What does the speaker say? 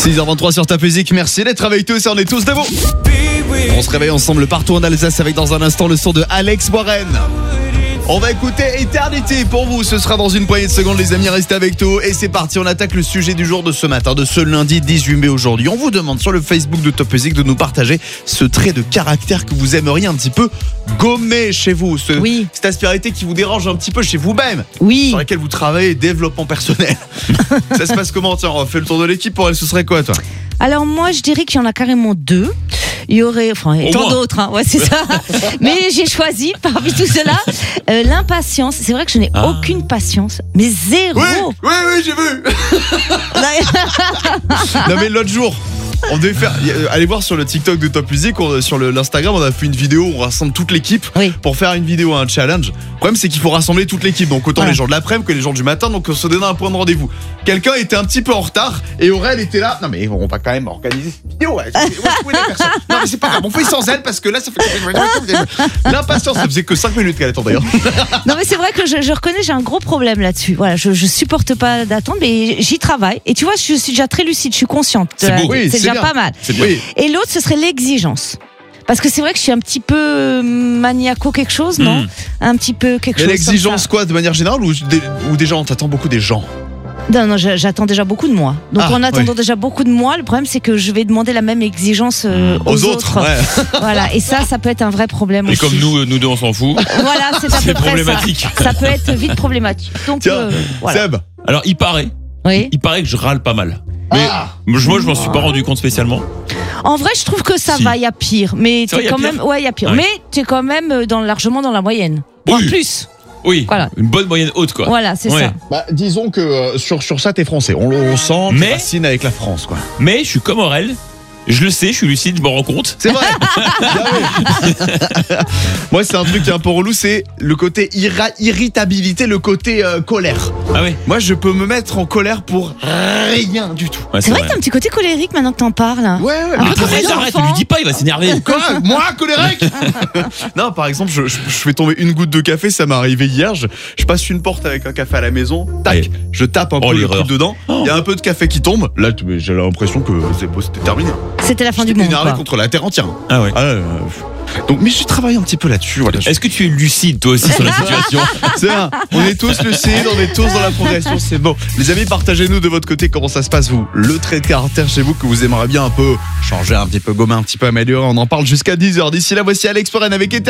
6h23 sur Top Music, merci d'être avec tous et on est tous debout. On se réveille ensemble partout en Alsace avec dans un instant le son de Alex Warren. On va écouter Eternity pour vous, ce sera dans une poignée de secondes les amis, restez avec nous. Et c'est parti, on attaque le sujet du jour de ce matin, de ce lundi 18 mai aujourd'hui. On vous demande sur le Facebook de Top Music de nous partager ce trait de caractère que vous aimeriez un petit peu gommer chez vous, cette aspérité qui vous dérange un petit peu chez vous-même, sur laquelle vous travaillez, développement personnel. Ça se passe comment? Tiens, on fait le tour de l'équipe, pour elle ce serait quoi toi? Alors moi je dirais qu'il y en a carrément deux. Il y aurait, tant d'autres, hein. Ouais, c'est ça. Mais j'ai choisi parmi tout cela l'impatience. C'est vrai que je n'ai aucune patience, mais zéro. Oui, j'ai vu. Non mais l'autre jour, on devait faire. Allez voir sur le TikTok de Top Music, sur l'Instagram, on a fait une vidéo où on rassemble toute l'équipe pour faire une vidéo, un challenge. Le problème, c'est qu'il faut rassembler toute l'équipe, donc autant les gens de l'après-midi que les gens du matin, donc on se donne un point de rendez-vous. Quelqu'un était un petit peu en retard et Aurel était là. Non, mais on va quand même organiser cette vidéo. Non, mais c'est pas grave, on fait sans elle parce que là, ça fait. L'impatience, ça faisait que 5 minutes qu'elle attend d'ailleurs. Non, mais c'est vrai que je reconnais, j'ai un gros problème là-dessus. Voilà, je supporte pas d'attendre, mais j'y travaille. Et tu vois, je suis déjà très lucide, je suis consciente. C'est beau, c'est déjà pas mal. Et l'autre, ce serait l'exigence. Parce que c'est vrai que je suis un petit peu maniaco quelque chose, non? Un petit peu quelque chose. Mais l'exigence quoi, de manière générale ou déjà on t'attend beaucoup des gens? Non, j'attends déjà beaucoup de moi. Donc en attendant déjà beaucoup de moi, le problème c'est que je vais demander la même exigence aux autres. Voilà, et ça peut être un vrai problème. Et aussi. comme nous deux on s'en fout. Voilà, c'est à peu près problématique. Ça peut être vite problématique. Donc tiens, voilà. Seb. Alors il paraît que je râle pas mal. Mais moi je m'en suis pas rendu compte spécialement. En vrai, je trouve que ça va, il y a pire. Mais t'es quand même, il y a pire. Mais t'es quand même largement dans la moyenne. En plus. Oui, voilà. Une bonne moyenne haute quoi. Voilà, c'est ça. Bah, disons que sur ça t'es français, on le sent, tu fascines avec la France quoi. Mais je suis comme Aurel, je le sais, je suis lucide, je m'en rends compte. C'est vrai. Moi c'est un truc qui est un peu relou, c'est le côté irritabilité, le côté colère. Ah oui. Moi je peux me mettre en colère pour rien du tout. Ouais, c'est vrai que t'as un petit côté colérique maintenant que t'en parles. Ouais. Arrête, lui dis pas, il va s'énerver. Quoi? Moi, colérique? Non, par exemple, je fais tomber une goutte de café, ça m'est arrivé hier. Je passe une porte avec un café à la maison, tac, je tape un peu le truc dedans. Il y a un peu de café qui tombe. Là, j'ai l'impression que c'était terminé. C'était la fin du monde. Énervé contre la terre entière. Ah ouais. Donc, mais je travaille un petit peu là-dessus. Voilà. Est-ce que tu es lucide toi aussi sur la situation? C'est vrai. On est tous lucides, on est tous dans la progression, c'est bon. Les amis, partagez-nous de votre côté comment ça se passe vous. Le trait de caractère chez vous que vous aimeriez bien un peu changer, un petit peu gommer, un petit peu améliorer. On en parle jusqu'à 10h. D'ici là, voici Alex Warren avec